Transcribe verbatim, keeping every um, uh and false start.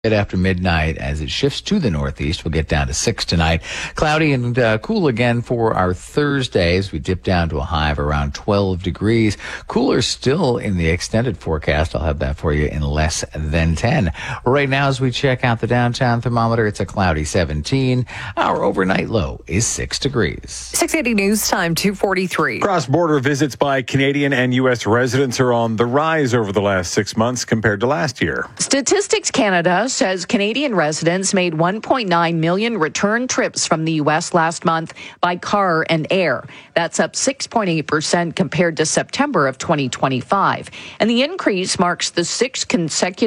bit after midnight as it shifts to the northeast. We'll get down to six tonight. Cloudy and uh, cool again for our Thursdays. We dip down to a high of around twelve degrees. Cooler still in the extended forecast. I'll have that for you in less than ten. Right now, as we check out the downtown thermometer, it's a cloudy seventeen. Our overnight low is six degrees. six eighty News Time, two forty-three. Cross-border visits by Canadian and U S residents are on the rise over the last six months compared to last year. Statistics Canada says Canadian residents made one point nine million return trips from the U S last month by car and air. That's up six point eight percent compared to September of twenty twenty-five. And the increase marks the sixth consecutive